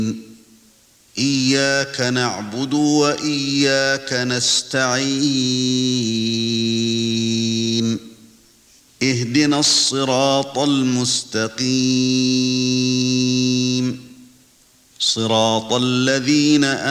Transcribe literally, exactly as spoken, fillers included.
إياك نعبد وإياك نستعين اهدنا الصراط المستقيم صراط الذين